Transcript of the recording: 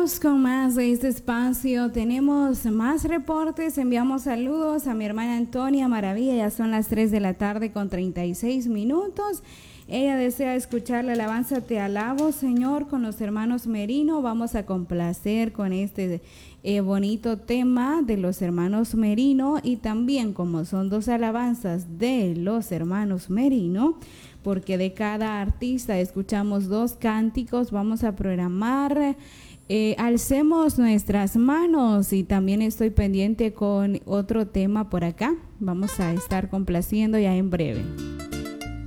Continuamos con más de este espacio. Tenemos más reportes. Enviamos saludos a mi hermana Antonia Maravilla. Ya son las 3 de la tarde con 36 minutos. Ella desea escuchar la alabanza Te alabo, Señor, con los hermanos Merino. Vamos a complacer con este bonito tema de los hermanos Merino, y también, como son dos alabanzas de los hermanos Merino, porque de cada artista escuchamos dos cánticos, vamos a programar Alcemos nuestras manos, y también estoy pendiente con otro tema por acá. Vamos a estar complaciendo ya en breve.